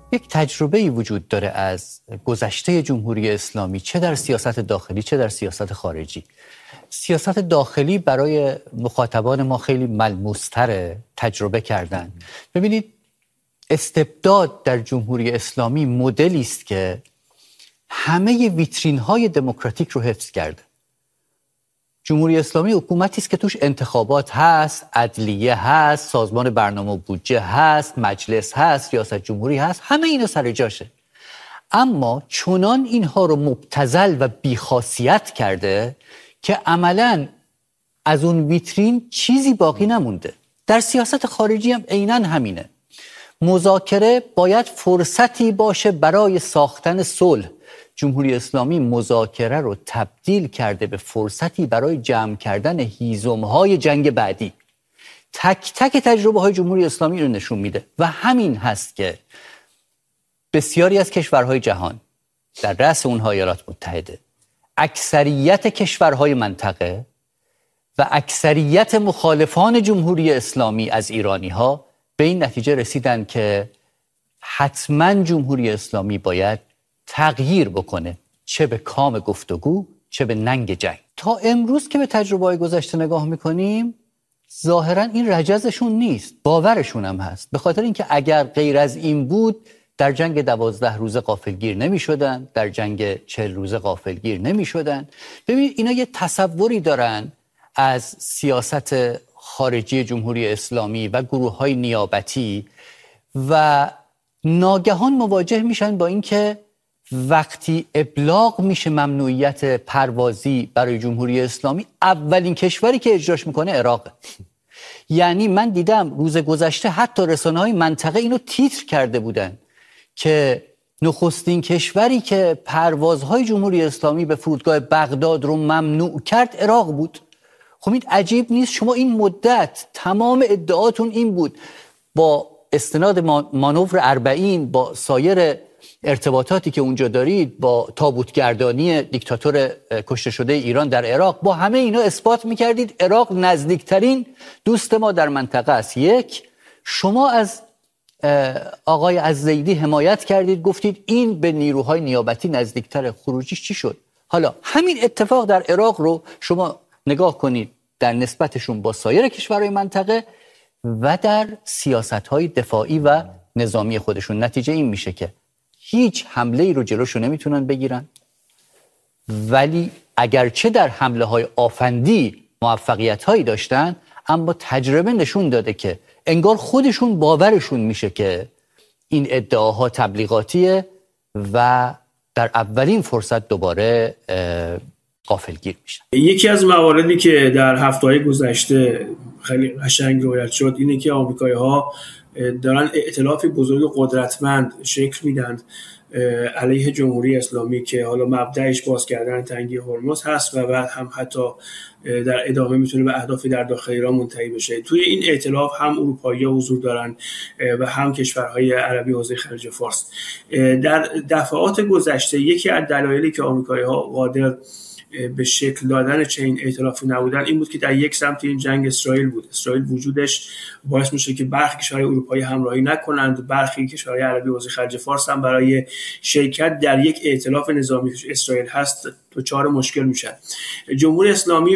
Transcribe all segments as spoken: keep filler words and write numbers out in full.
یک تجربه‌ای وجود داره از گذشته جمهوری اسلامی، چه در سیاست داخلی چه در سیاست خارجی. سیاست داخلی برای مخاطبان ما خیلی ملموس‌تره، تجربه کردن. ببینید استبداد در جمهوری اسلامی مدلی است که همه ویترین‌های دموکراتیک رو حفظ کرده. جمهوری اسلامی حکومتی است که توش انتخابات هست، عدلیه هست، سازمان برنامه و بودجه هست، مجلس هست، ریاست جمهوری هست، همه اینا سر جاشه. اما چنان اینها رو مبتذل و بیخاصیت کرده که عملاً از اون ویترین چیزی باقی نمونده. در سیاست خارجی هم عیناً همینه. مذاکره باید فرصتی باشه برای ساختن صلح. جمهوری اسلامی مذاکره رو تبدیل کرده به فرصتی برای جمع کردن هیزم‌های جنگ بعدی. تک تک تجربه های جمهوری اسلامی رو نشون میده و همین هست که بسیاری از کشورهای جهان، در رأس اونها ایالات متحده، اکثریت کشورهای منطقه و اکثریت مخالفان جمهوری اسلامی از ایرانی ها به این نتیجه رسیدن که حتما جمهوری اسلامی باید تغییر بکنه، چه به کام گفتگو چه به ننگ جنگ. تا امروز که به تجربه‌های گذشته نگاه میکنیم ظاهرا این رجزشون نیست، باورشون هم هست، به خاطر اینکه اگر غیر از این بود در جنگ دوازده روزه غافلگیر نمی شدن، در جنگ چهل روزه غافلگیر نمی شدن. ببینید اینا یه تصوری دارن از سیاست خارجی جمهوری اسلامی و گروه‌های نیابتی و ناگهان مواجه میشن با اینکه وقتی ابلاغ میشه ممنوعیت پروازی برای جمهوری اسلامی، اولین کشوری که اجراش میکنه عراقه. یعنی من دیدم روز گذشته حتی رسانه‌های منطقه اینو تیتر کرده بودن که نخستین کشوری که پروازهای جمهوری اسلامی به فرودگاه بغداد رو ممنوع کرد عراق بود. خب این عجیب نیست؟ شما این مدت تمام ادعاتون این بود، با استناد مانور اربعین، با سایر ارتباطاتی که اونجا دارید، با تابوتگردانی دیکتاتور کشته شده ایران در عراق، با همه اینا اثبات میکردید عراق نزدیکترین دوست ما در منطقه است. یک، شما از آقای الزیدی حمایت کردید، گفتید این به نیروهای نیابتی نزدیکتر. خروجیش چی شد؟ حالا همین اتفاق در عراق رو شما نگاه کنید در نسبتشون با سایر کشورهای منطقه و در سیاست‌های دفاعی و نظامی خودشون. نتیجه این میشه که هیچ حمله ای رو جلوشو نمیتونن بگیرن، ولی اگرچه در حمله های آفندی موفقیت هایی داشتن، اما تجربه نشون داده که انگار خودشون باورشون میشه که این ادعاها تبلیغاتیه و در اولین فرصت دوباره غافلگیر میشن. یکی از مواردی که در هفته‌های گذشته خیلی قشنگ روایت شد اینه که آمریکایی‌ها دارن ائتلاف بزرگ قدرتمند شکل میدن علیه جمهوری اسلامی که حالا مبدأش باز کردن تنگی هرمز هست و بعد هم حتی در ادامه میتونه به اهدافی در داخل ایران منتهی بشه. توی این ائتلاف هم اروپایی‌ها حضور دارن و هم کشورهای عربی حوزه خلیج فارس. در دفعات گذشته یکی از دلایلی که آمریکایی‌ها قادر به شکل دادن چنین ائتلافی نبودن این بود که در یک سمت این جنگ اسرائیل بود. اسرائیل وجودش باعث میشه که برخی کشورهای اروپایی همراهی نکنند، برخی کشورهای عربی حوزه خلیج فارس هم برای شرکت در یک ائتلاف نظامی اسرائیل هست دچار مشکل میشن. جمهوری اسلامی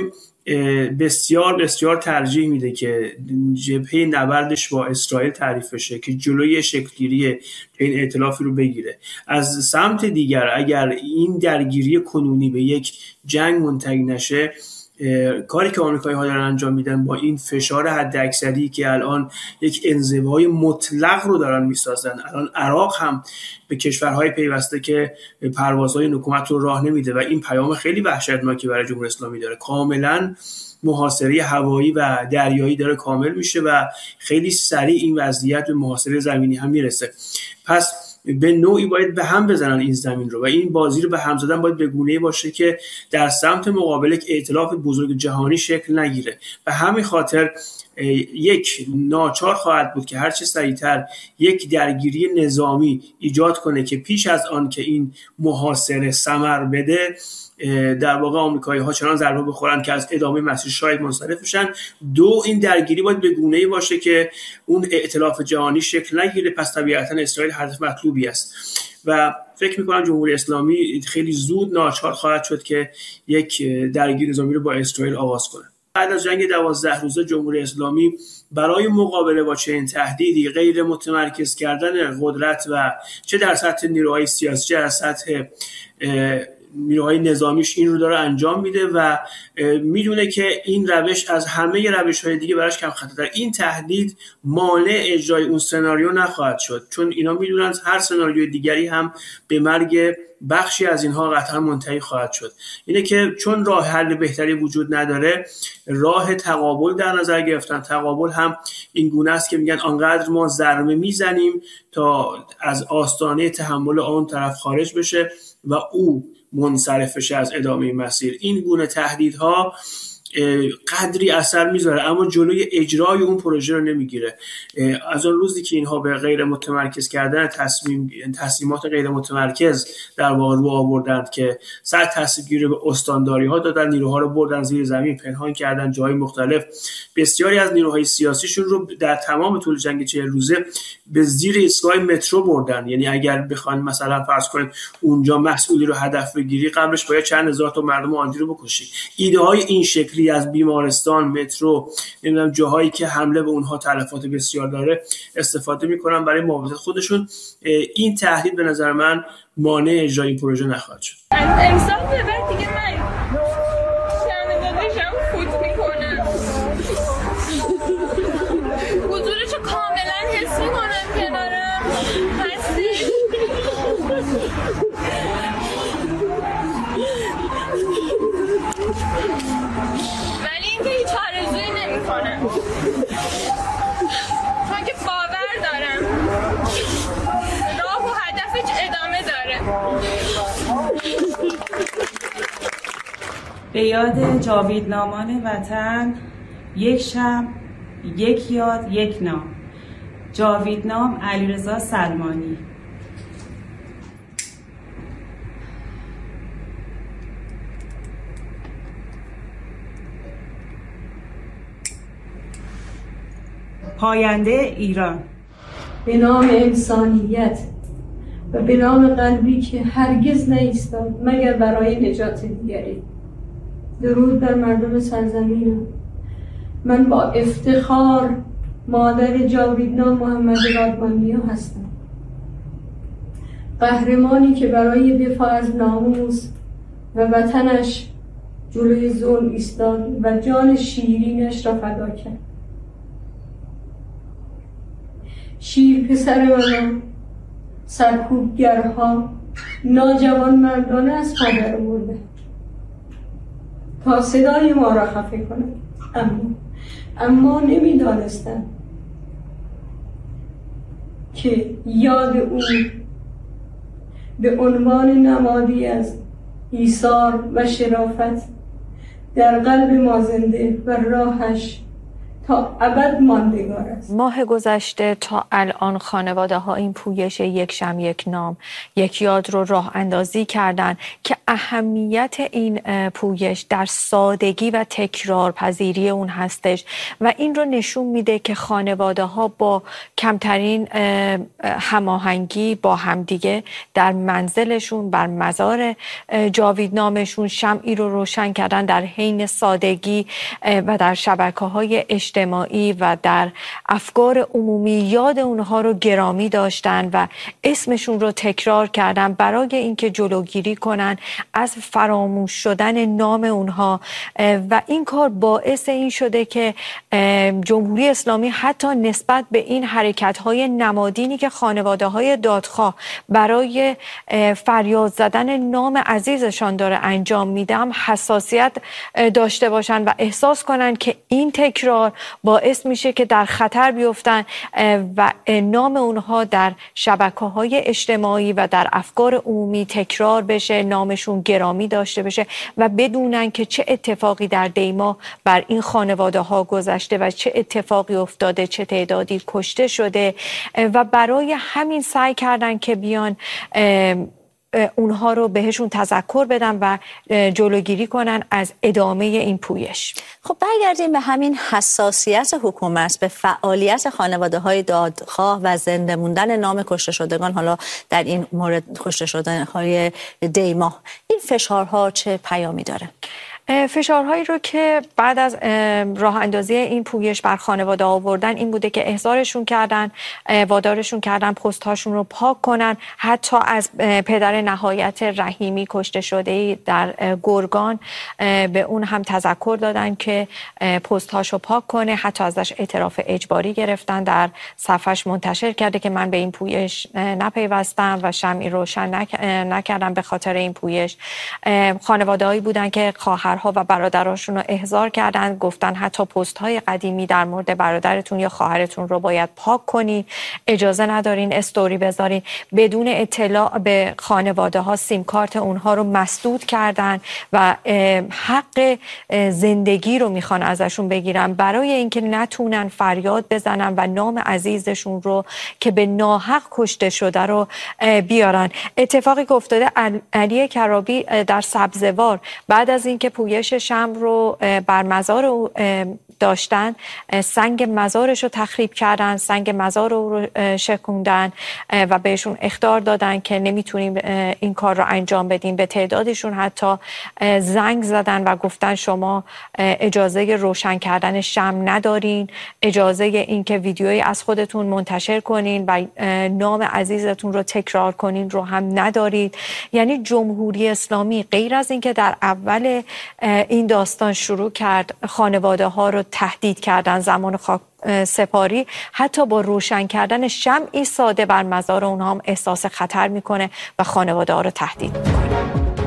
بسیار بسیار ترجیح میده که جبهه نبردش با اسرائیل تعریف بشه که جلوی شکلگیری این ائتلافی رو بگیره. از سمت دیگر اگر این درگیری کنونی به یک جنگ منتهی نشه، کاری که آمریکایی‌ها دارن انجام میدن با این فشار حداکثری که الان یک انزوای مطلق رو دارن میسازن، الان عراق هم به کشورهای پیوسته که پروازهای حکومت رو راه نمیده و این پیام خیلی وحشتناکی برای جمهوری اسلامی داره. کاملا محاصره هوایی و دریایی داره کامل میشه و خیلی سریع این وضعیت به محاصره زمینی هم میرسه. پس به نوعی باید به هم بزنن این زمین رو و این بازی رو به هم زدن باید به گونه‌ای باشه که در سمت مقابل یک ائتلاف بزرگ جهانی شکل نگیره. به همین خاطر یک ناچار خواهد بود که هر چه سریعتر یک درگیری نظامی ایجاد کنه که پیش از آن که این محاصره ثمر بده در واقع آمریکایی‌ها چنان ضربه بخورن که از ادامه مسیر شاید منصرف بشن. دو، این درگیری باید به گونه‌ای باشه که اون ائتلاف جهانی شکل نگیره. پس طبیعتاً اسرائیل هدف مطلوب خوبی است و فکر میکنم جمهوری اسلامی خیلی زود ناچار خواهد شد که یک درگیری نظامی رو با اسرائیل آغاز کنه. بعد از جنگ دوازده روزه جمهوری اسلامی برای مقابله با چنین تهدیدی غیر متمرکز کردن قدرت و چه در سطح نیروهای سیاسی چه در سطح نیروهای نظامیش این رو داره انجام میده و میدونه که این روش از همه روش‌های دیگه براش کم خطرتر. این تهدید مانع اجرای اون سناریو نخواهد شد، چون اینا میدونن هر سناریوی دیگری هم به مرگ بخشی از اینها قطعا منتهی خواهد شد. اینه که چون راه حل بهتری وجود نداره، راه تقابل در نظر گرفتن. تقابل هم این گونه است که میگن آنقدر ما ضربه میزنیم تا از آستانه تحمل آن طرف خارج بشه و او منصرف بشه از ادامه مسیر. این گونه تهدیدها قدری اثر میذاره اما جلوی اجرای اون پروژه رو نمیگیره. از اون روزی که اینها به غیر متمرکز کردن تصمیم تصمیمات غیر متمرکز در واقع رو آوردند که سر تصمیم گیری به استانداری ها دادن، نیروها رو بردن زیر زمین پنهان کردن جای مختلف. بسیاری از نیروهای سیاسیشون رو در تمام طول جنگ چهل روزه به زیر ایستگاه مترو بردن. یعنی اگر بخواید مثلا فرض کنید اونجا مسئولی رو هدف بگیری، قبلش باید چند هزار تا مردم عادی رو بکشی. ایده های این شکلی از بیمارستان، مترو، نمیدونم جاهایی که حمله به اونها تلفات بسیار داره استفاده میکنن برای محافظت خودشون. این تهدید به نظر من مانع اجرای این پروژه نخواهد شد. امسال به بعد دیگه من شهردادشم فوت میکنم، حضورشو کاملا حس میکنم کنارم هستی. ولی اینکه هیچ آرزویی نمی‌کنم، چون که باور دارم راه و هدفش ادامه داره. به یاد جاویدنامان وطن، یک شب، یک یاد، یک نام. جاویدنام علیرضا سلمانی. پاینده ایران. به نام انسانیت و به نام قلبی که هرگز نایستاد مگر برای نجات دیگری. درود بر مردم سرزمینم. من با افتخار مادر جاویدنام محمد رادمانیا هستم، قهرمانی که برای دفاع از ناموس و وطنش جلوی ظلم ایستاد و جان شیرینش را فدا کرد. شیر پسر منم سرکوبگرها ناجوان مردانه از پدر برده تا صدای ما را خفه کنند، اما اما نمیدانستند که یاد او به عنوان نمادی از ایثار و شرافت در قلب ما زنده و راهش تا ابد ماندگار است. ماه گذشته تا الان خانواده ها این پویش یک شم یک نام یک یاد رو راه اندازی کردن که اهمیت این پویش در سادگی و تکرار پذیری اون هستش و این رو نشون میده که خانواده ها با کمترین هماهنگی با همدیگه در منزلشون بر مزار جاویدنامشون شمعی رو روشن کردن در حین سادگی و در شبکه‌های اجتماعی و در افکار عمومی یاد اونها رو گرامی داشتن و اسمشون رو تکرار کردن برای اینکه جلوگیری کنن از فراموش شدن نام اونها و این کار باعث این شده که جمهوری اسلامی حتی نسبت به این حرکت‌های نمادینی که خانواده‌های دادخواه برای فریاد زدن نام عزیزشان داره انجام میدن حساسیت داشته باشن و احساس کنن که این تکرار باعث میشه که در خطر بیفتن و نام اونها در شبکه‌های اجتماعی و در افکار عمومی تکرار بشه، نامشون گرامی داشته بشه و بدونن که چه اتفاقی در دیما بر این خانواده ها گذشته و چه اتفاقی افتاده، چه تعدادی کشته شده و برای همین سعی کردن که بیان اونها رو بهشون تذکر بدن و جلوگیری کنن از ادامه این پویش. خب برگردیم به همین حساسیت حکومت به فعالیت خانواده‌های دادخواه و زنده موندن نام کشته شدگان، حالا در این مورد کشته شدن‌های دیما. این فشارها چه پیامی داره؟ فشارهایی رو که بعد از راه اندازی این پویش بر خانواده آوردن این بوده که احضارشون کردن، وادارشون کردن پست هاشون رو پاک کنن، حتی از پدر نهایت رحیمی کشته شده در گرگان به اون هم تذکر دادن که پست هاشو پاک کنه، حتی ازش اعتراف اجباری گرفتن، در صفحش منتشر کرده که من به این پویش نپیوستم و شمعی روشن نکردم به خاطر این پویش. خانواده هایی بودن که خواهر ها و برادراشون رو احضار کردن، گفتن حتی پست های قدیمی در مورد برادرتون یا خواهرتون رو باید پاک کنین، اجازه ندارین استوری بذارین. بدون اطلاع به خانواده ها سیم کارت اونها رو مسدود کردن و حق زندگی رو میخوان ازشون بگیرن برای اینکه نتونن فریاد بزنن و نام عزیزشون رو که به ناحق کشته شده رو بیارن. اتفاقی که افتاده علی کرابی در سبزوار بعد از اینکه پویش شمع رو بر مزار داشتن، سنگ مزارش رو تخریب کردن، سنگ مزار رو شکوندن و بهشون اخطار دادن که نمیتونیم این کار رو انجام بدیم. به تعدادشون حتی زنگ زدن و گفتن شما اجازه روشن کردن شمع ندارین، اجازه این که ویدیویی از خودتون منتشر کنین و نام عزیزتون رو تکرار کنین رو هم ندارید. یعنی جمهوری اسلامی غیر از اینکه در اول این داستان شروع کرد خانواده ها رو تهدید کردن زمان خاک سپاری، حتی با روشن کردن شمعی ساده بر مزار اونها هم احساس خطر میکنه و خانواده ها رو تهدید میکنه.